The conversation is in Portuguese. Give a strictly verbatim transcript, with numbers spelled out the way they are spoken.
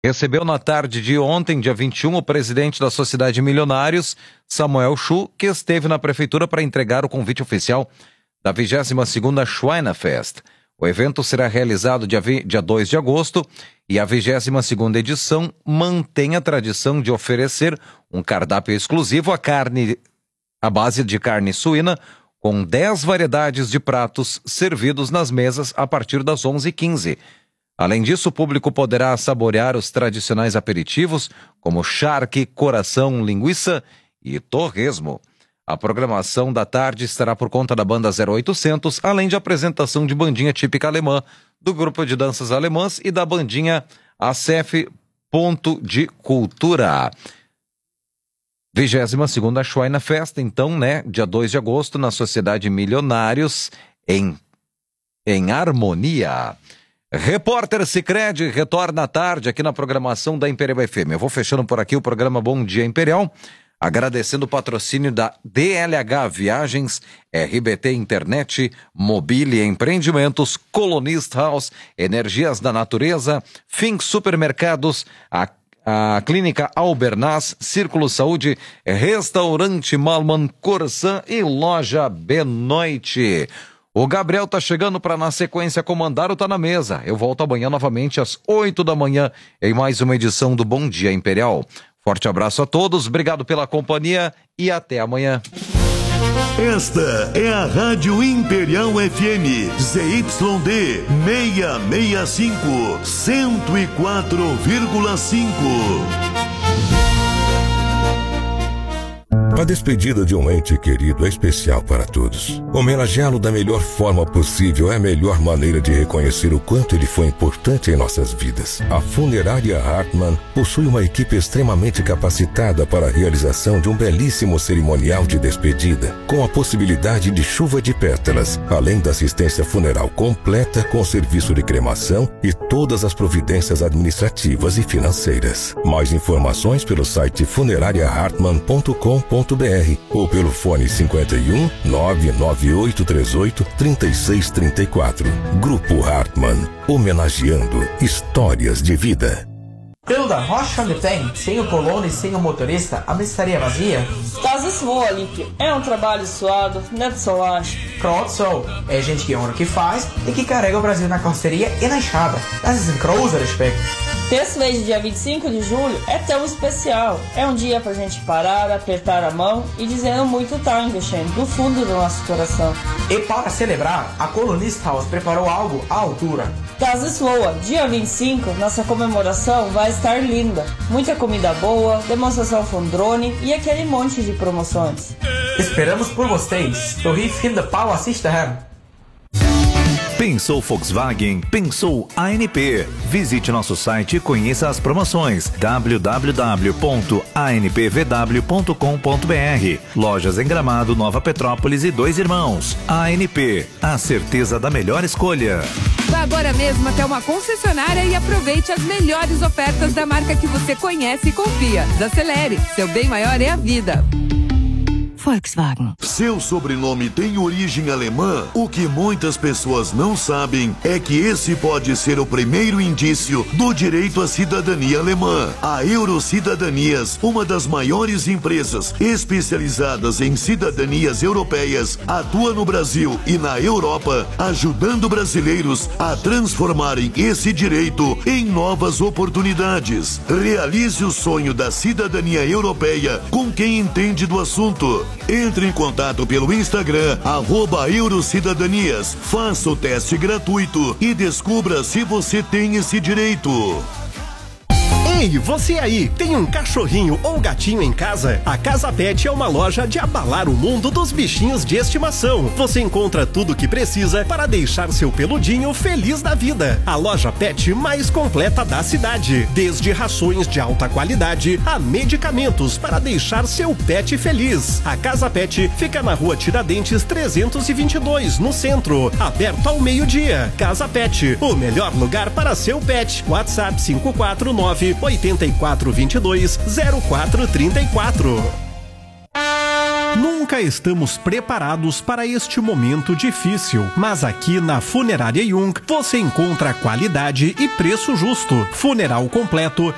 recebeu na tarde de ontem, dia vinte e um, o presidente da Sociedade Milionários, Samuel Chu, que esteve na prefeitura para entregar o convite oficial da vigésima segunda Schweinefest. O evento será realizado dia, dia dois de agosto e a vigésima segunda edição mantém a tradição de oferecer um cardápio exclusivo à carne, à base de carne suína, com dez variedades de pratos servidos nas mesas a partir das onze e quinze. Além disso, o público poderá saborear os tradicionais aperitivos, como charque, coração, linguiça e torresmo. A programação da tarde estará por conta da banda zero oitocentos, além de apresentação de bandinha típica alemã, do grupo de danças alemãs e da bandinha A C F Ponto de Cultura. vigésima segunda Schweinefest, então, né, dia dois de agosto, na Sociedade Milionários, em, em Harmonia. Repórter Sicredi retorna à tarde aqui na programação da Imperial F M. Eu vou fechando por aqui o programa Bom Dia Imperial, agradecendo o patrocínio da D L H Viagens, R B T Internet, Mobília Empreendimentos, Colonist House, Energias da Natureza, Fink Supermercados, a A Clínica Albernaz, Círculo Saúde, Restaurante Malman, Corsan e Loja Benoite. O Gabriel tá chegando para, na sequência, comandar o Tá na Mesa. Eu volto amanhã novamente às oito da manhã em mais uma edição do Bom Dia Imperial. Forte abraço a todos, obrigado pela companhia e até amanhã. Esta é a Rádio Imperial F M, Z Y D seiscentos e sessenta e cinco, cento e quatro vírgula cinco. A despedida de um ente querido é especial para todos. Homenageá-lo da melhor forma possível é a melhor maneira de reconhecer o quanto ele foi importante em nossas vidas. A Funerária Hartmann possui uma equipe extremamente capacitada para a realização de um belíssimo cerimonial de despedida, com a possibilidade de chuva de pétalas, além da assistência funeral completa com serviço de cremação e todas as providências administrativas e financeiras. Mais informações pelo site funerária hartmann ponto com ponto br ou pelo fone cinquenta e um, nove nove oito três oito, três seis três quatro. Grupo Hartmann, homenageando histórias de vida. Hilda, Rocha onde tem? Sem o colono e sem o motorista, a mesa estaria vazia? Das ist wohl, Olímpio. É um trabalho suado, não só acho. Pronto, sou. É gente que honra o que faz e que carrega o Brasil na carroceria e na estrada. Das ist ein großer Respekt. Desde dia vinte e cinco de julho é tão especial. É um dia pra gente parar, apertar a mão e dizer muito Dankeschön do fundo do nosso coração. E para celebrar, a Colonist House preparou algo à altura. Das ist wohl, dia vinte e cinco, nossa comemoração vai estar linda. Muita comida boa, demonstração com drone e aquele monte de promoções. Esperamos por vocês. Torre Finde Pau assista Herr. Pensou Volkswagen? Pensou A N P. Visite nosso site e conheça as promoções w w w ponto a n p v w ponto com ponto b r. Lojas em Gramado, Nova Petrópolis e Dois Irmãos. A N P, a certeza da melhor escolha. Vá agora mesmo até uma concessionária e aproveite as melhores ofertas da marca que você conhece e confia. Desacelere, seu bem maior é a vida. Volkswagen. Seu sobrenome tem origem alemã? O que muitas pessoas não sabem é que esse pode ser o primeiro indício do direito à cidadania alemã. A Eurocidadanias, uma das maiores empresas especializadas em cidadanias europeias, atua no Brasil e na Europa, ajudando brasileiros a transformarem esse direito em novas oportunidades. Realize o sonho da cidadania europeia com quem entende do assunto. Entre em contato pelo Instagram, arroba Eurocidadanias. Faça o teste gratuito e descubra se você tem esse direito. Ei, você aí, tem um cachorrinho ou gatinho em casa? A Casa Pet é uma loja de abalar o mundo dos bichinhos de estimação. Você encontra tudo o que precisa para deixar seu peludinho feliz da vida. A loja Pet mais completa da cidade. Desde rações de alta qualidade a medicamentos para deixar seu pet feliz. A Casa Pet fica na rua Tiradentes trezentos e vinte e dois, no centro. Aberto ao meio-dia. Casa Pet, o melhor lugar para seu pet. WhatsApp cinco quatro nove, oito quatro dois dois, zero quatro três quatro. Nunca estamos preparados para este momento difícil, mas aqui na Funerária Jung você encontra qualidade e preço justo. Funeral completo